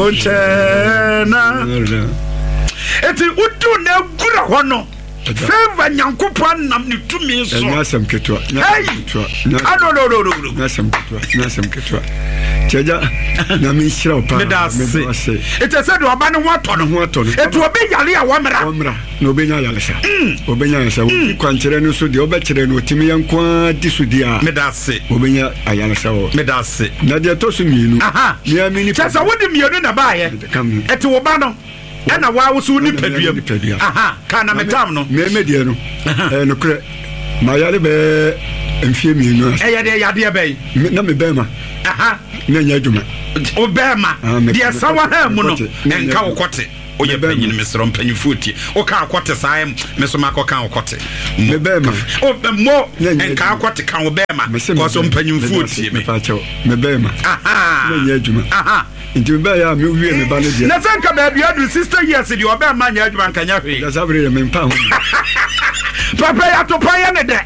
Onchena. Eti utu ne gura hono. Favor Yankupon nam ni to me so. Nasam ketwa. Hey. No. Nasam ketwa. Chaja na mi shira pa. It is said to abandon what on. It will be yali a wamra. No benya yalesa. Obenya yalesa. Kwantere no so de obekere no timi yankwa disudia. Medase. Obenya ayalesa wo. Medase. Na de to so mienu. Aha. Mi amini. Chasa wodi mienu na ba ye. Et wo ba no. Ena wa wo so ni paduam. Aha. Kana metam no. Me de no. No kre. Ma yale be mfie mienu. Yade be. Na me be ma. Aha. Na nya djuma. Obema. Dia sawa ha mu no. Enka wo kote. Oye panyin mesro mpanyfuti. O ka akote saem meso makoka akote. Me be ma. O mo enka akote kan obema. Ko so mpanyfuti me. Me be ma. Aha. Na nya djuma. Aha. Nti be ya me wie me ba ne dia. Na sanka ba bia du sister years di obema nya djuma nkanya hwe. Da sabre ya me mpa ho. Papa ya to pa ya ne de.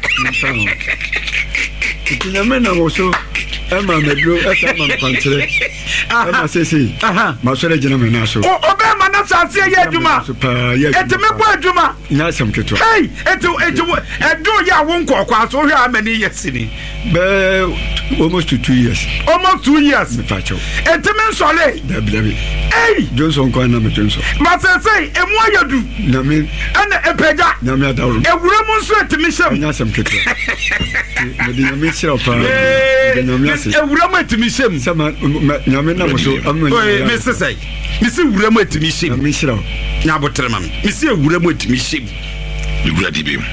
Tina me na wo so Emma medro esa ma kwantere. Emma sesi. Ma so regina me na so. Obema na sase ye adwuma. Eti me bo adwuma. Na sam keto. Hey, edo ya wo nkokwa so hwe amani yesini. Be almost 2 years. Almost 2 years. Me facho. Eti me nsole. Dabi. Hey, Johnson kwa na me Johnson. Ma sese emu ayadu. Na me ana epeja. Na me adawro. Ewura mu nso eti me hyam. Na sam keto. Me di na me shira pa. Ewura mu eti me hyam. Sama na me na mo so amma. Me sese. Me si wura mu eti me hyam. Me shira. Nya botre mam. Me si ewura mu eti me hyam. Me wura di be.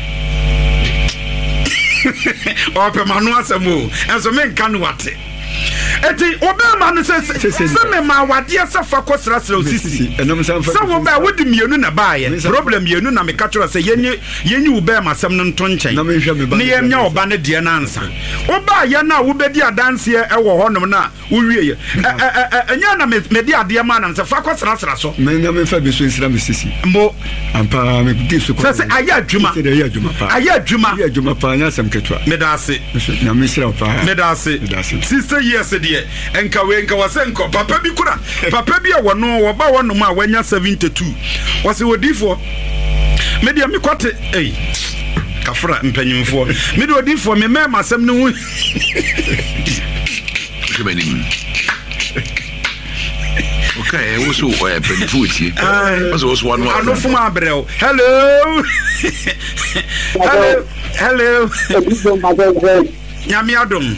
Ope manu asemo. Enso me nka no wate. Eti obema no se me ma wade asa fa kosrasra osisi. Enam san fa. Sa wo ba wodi mienu na ba ye. Problem mienu na me ka tro se yenyi obema asem no nto nchen. Na me hwa me ba. Ne yemnya oba ne de na ansa. Oba ye na wo bedi adanse e wo honom na wo wie ye. Enya na me di ade ma na se fa kosrasra so. Me na me fa be so nsira me sisi. Mbo ampa me di so ko. Se aya adwuma. Se aya adwuma pa. Aya adwuma. Aya adwuma pa nya sam ketwa. Me da se. Na me shira pa. Me da se. Sister years de enka wasenko papa bi kura papa bi a wono wo ba wono ma wanya 72 wase wodifo media me kwate kafra mpanyimfo media wodifo me mema asem ne hu kebenim okay also penfuti was one anofum abrel hello nyame adom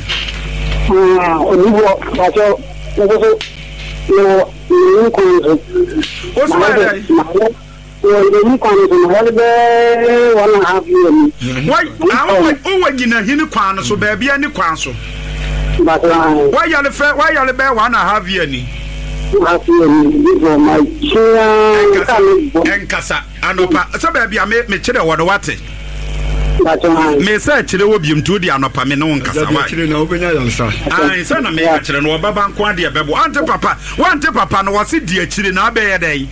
why gina hini kwan so ba bia ni kwan so why yale 1.5 year ni enkasa anopa so ba bia me kire wodo wate me say kire wo biem tu di anopa me no nkasa wa kire na obenya yansa say na me kire no baba nko ade bebo ante papa no wase di akire na abeye dai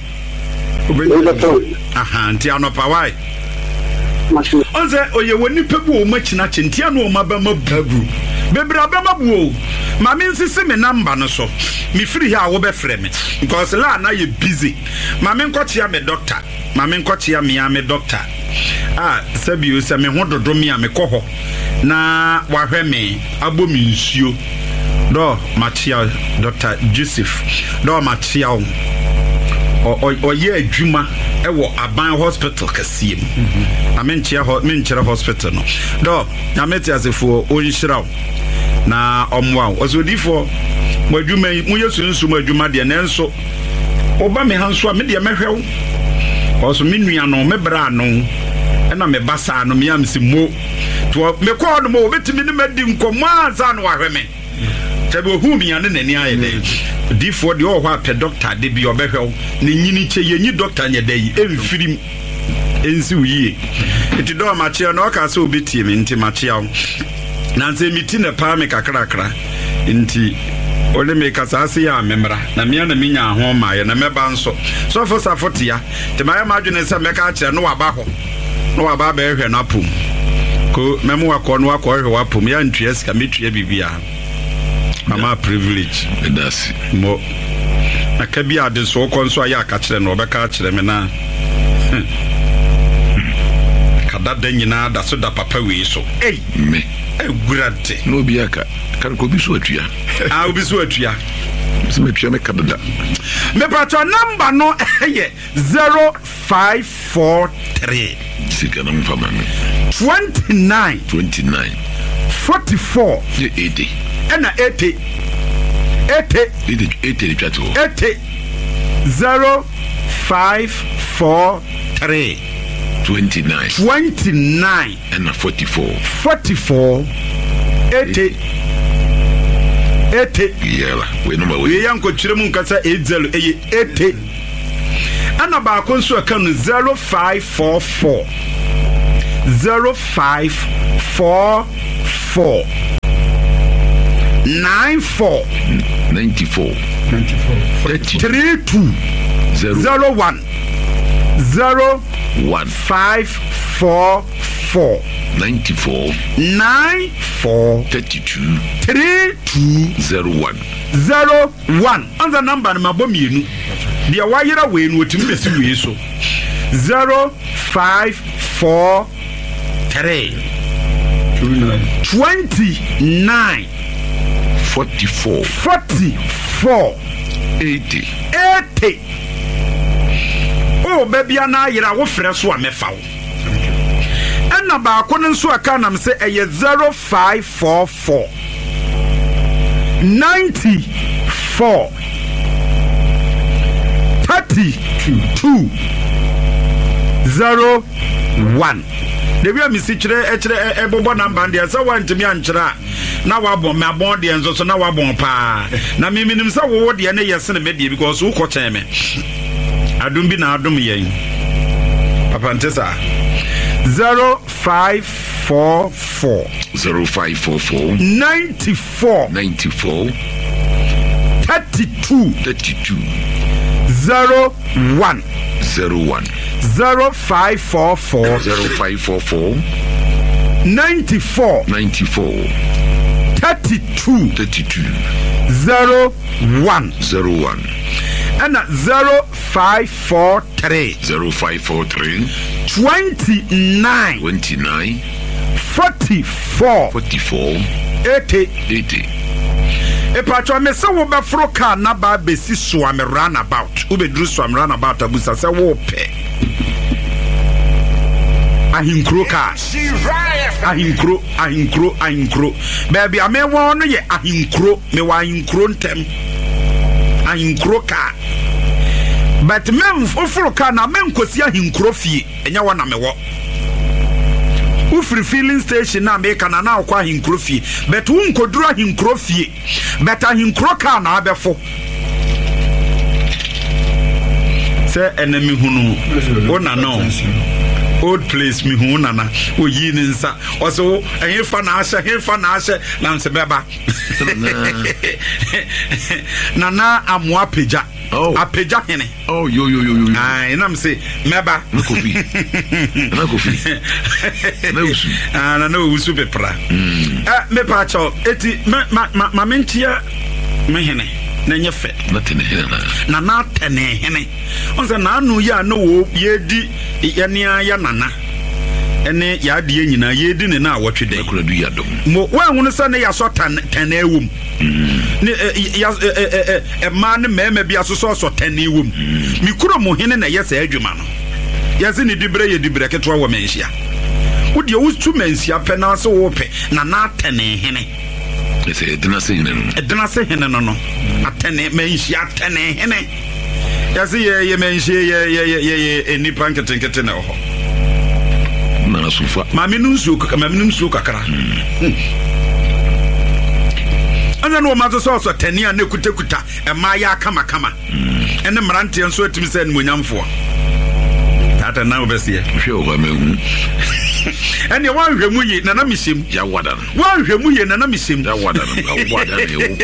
aha nti anopa wai onze oye woni pebu o machina chentia no o maba mabu bebra ba mabu ma me nsisi me number no so me free here wo be frɛ me because la na ye busy ma me nkochia me doctor ma me nkochia me doctor sabi o se me ho dodo me amekoho na wahwe me abomi nsuo do machia Dr. Joseph do machia o ye adwuma ewo Aban hospital kasiem na me nkyere hospital no do na meti asefo onhyiraw na omwa osodifo madwuma mu yesu nsu madwuma de na enso oba me hanso a me de mehwew oso me nua no me bra no ena me basa no me amsi mo to me ko no mo betimi ne madi nkomo anza no wahwe me tabe hu mi ane nani aye de difo de o ho apɛ doctor de bi obehwew ne nyini che yenyi doctor nya dai emfirim ensi uye eti do ma che no ka so obetie me nti ma che na nse miti na pa me kakrakra nti ole me kasase ya memra na me na minya ho ma ye na meba nso so fo safotia te ma ya madwene se me ka kire no waba ho no waba ba ehwe na pum ko memu akọ no akọ ehwe wapum ya ntua sika metua bibia mama privilege that's mo akabi ade so konso aye aka kire no obeka kire me na kadada nyina da so da papa we so me egurate no bi aka kan ko bi so atua obi so atua so me atua me kadada me pato number no ye 0543 sika na mfa mama 29 44 80 ena 80 chato 80 0543 29 and 44 80 yela we number we yanko chiremu nkasa 80 ana ba ko nso aka no 0544 0544 94 32 01 0544 94 32 32 01 anza number na mabomienu dia wayira we no otim besi we so 0543 29 44 80 oh baby ana yira wo frɛ so a mefa wo ana ba ko nso aka nam se eye 0544 94 32 01 debi amisi kire ebobo number ndia se wantimi ankyira na wabon me abon de enzo so na wabon pa na miminim se wo de ne yesene me de because wo kochen me adum bi na adum yen papa ntesa 0544 94 32 01 0544 94 32 01 and 0543 29 44 80 Epacho me se wo be fro car na ba besi so am run about wo be dru so am run about abusa se wo pe ahinkro car ahinkro baby ame won no ye ahinkro me wa ahinkro ntem ahinkro car but men fro car na men kosi ahinkro fie enya wona me wo ufri filling station na make na na akwa hinkrofie but unkoduru hinkrofie but hinkro ka na abefo say enemy hunu ona no old place mi hu nana oyi ni nsa oso ehefa na ahye na nse beba nana amwa peja apeja hene yo ai na mse meba na kofi na usu na usu pepra me pa cho eti ma mentia me hene na nyefe na tene hene na tene hene onse na anu ya no wo yedi yania ya nana ene ya de nyina yedi ne na awotwe de akuradu ya dom mo wanhunu se ne ya so tene ewum ne ma ne mema bia so tene ewum mi kuro mo hene na yesa adwuma no yase ne dibre ketwa wo menhia wo de wo tu menhia pe na so wo pe na tene hene ese edina se hene no atene menhia tene hene yase ye menhia ye enipa nketenkete na ho na sufa maminu nsuo kakra ana no mazo so tani a ne kutakuta e ma ya kama ene mrante nso atimi se ne monyamfo tata na obesie hwe o ba mehu ene wanhwemu yi na misim ya wada wanhwemu yi na misim ya wada ne wo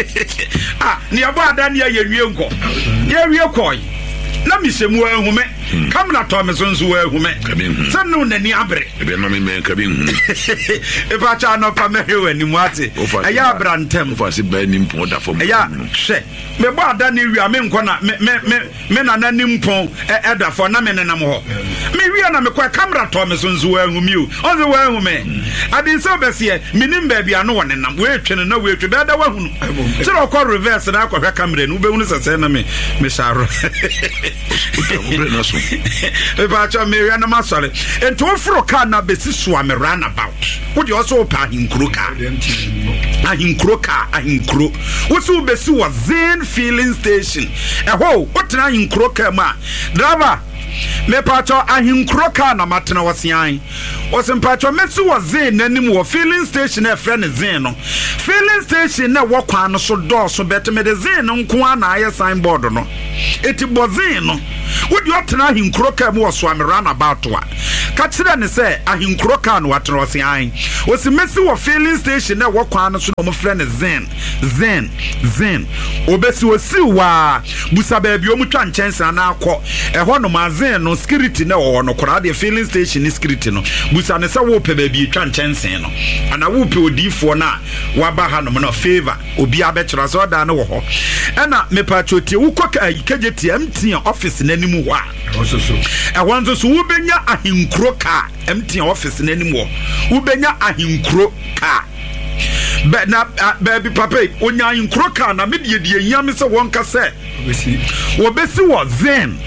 ni abada ne ya wie nko ya wie koi na misemu ahume kamera to me so nso wa hu me sanu nani abre ebe no me ka bi hu e ba cha no pa me he ani mu ate eya abrantem fa se ba ni mpon da fom eya hwe me ba ada ni wi ame nko na me na na ni mpon e da fo na me nenam ho me wi na me kwa kamera to me so nso wa hu mi o onzo wa hu me ade so besie minim ba bia no wonenam we twene na we twe be da wa hu no ko reverse na akwa kamera no be hu sese na me sharo e ba cha me wi na ma sole ento fro ka na besi so am run about wo de also pa hinkuro ka ahinkuro wo so besi wa Zen filling station ho wotena ahinkuro ka ma driver me pacho ahinkuro ka na matena wasian wosen pacho mesi wa Zen nanim wo filling station e friend Zen no filling station na wo kwan no so do so beteme de Zen no nko na aye signboard no eti bo Zen no wodi otena ahinkuro ka mu wo so am run about wa ka kire ne se ahinkuro ka no watena wasian wosen mesi wo filling station na wo kwan no so no friend Zen obesi osi wa busa ba bi o mu twa nchense na akọ ho no mazen no security na wo no kora de filling station ni security no busa ne se wo pe ba bi twa nchense no ana wo pe odifo na wa ba ha no no favor obi abechira so da na wo ho ena me pa chotie wo kọ kageti MTN office nanim ho a wanzo so wo benya ahinkuro ka MTN office nanim ho wo benya ahinkuro ka na baby papa onya ahinkuro ka na me de yam se won ka se wo besi wo Zen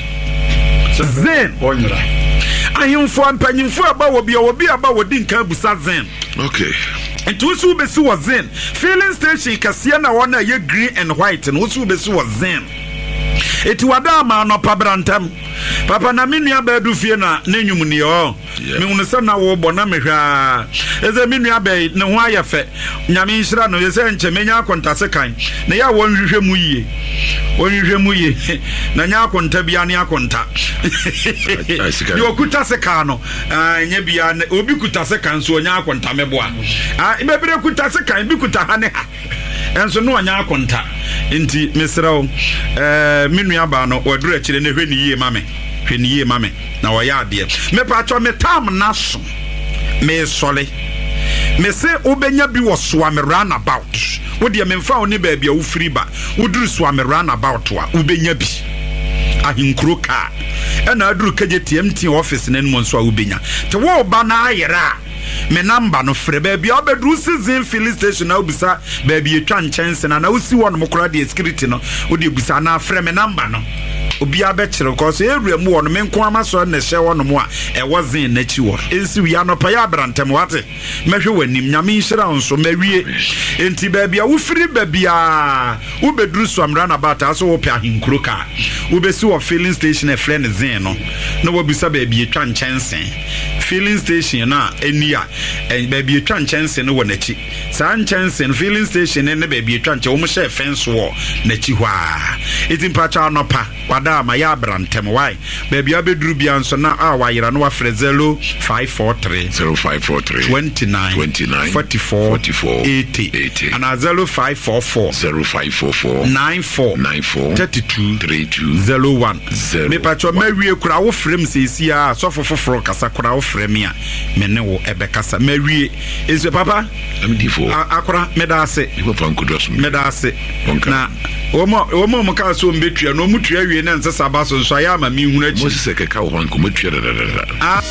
onyra ahimfo ampanyimfo aba wo bia wo bia aba wo din kan busa Zen okay ento so besi wo Zen filling station kase na wona ye green and white no so besi wo Zen eti wada ma no pabrantam papa na menua ba du fie na nenwum ni o me hunu se na wo bo na mehwa eze menua ba ne ho ayefe nyame nhira no ye se nche menya akontase kan na ya wonhwehwe mu ye na nya akonta bia ne akonta yo kuta se kan no nya bia obi kuta se kan so nya akonta meboa ibebere kuta se kan bi kuta ha ne ha enso no anya akonta nti mesrawo menua ba no waduru akire ne hwani yie mame na woya ade me pacho me tam na so me sole me se obenya bi wo so am run about wo de me mfa oni ba bia wo free ba woduru so am run about wa obenya bi ahinkuro ka na aduru kageti MTN office na nmo so a obenya te wo ba na ayera me number no frɛ baby obedru season filling station na obisa baby etwa nchense na usi won mokora de security no odi obisa na frɛ me number no obi abekire cause ewura mu won me nko amaso na hye won mo a Zen na chi wo ensi wi anopa ya abrantem wate mehwe wanim nyame nhira nso mawie enti baby a wo firi baby a wo bedru so amra na bata so wo pe ahinkuro ka wo besi wo filling station e frɛ ne Zen no na wo bisa baby etwa nchense filling station na enia baby etwa nchense no wo na chi sa nchense filling station ne baby etwa nche wo mo hye fence wo na chi hwa eti mpacha anopa wada ma ya abrantem why baby abedru bia nso na wayera no wafre 0543 29 44 80 and 0544 94 32 01 me pacho mawie kura wo frem sesi a sofo foforo kasa kura wo frem a me ne wo ebekasa mawie ezo papa amdifo akura medase medase na omo mo ka so mbetua no mutua wie na nsa sabaso nso ya ma mi hunu achi mo se keka wo nko mutua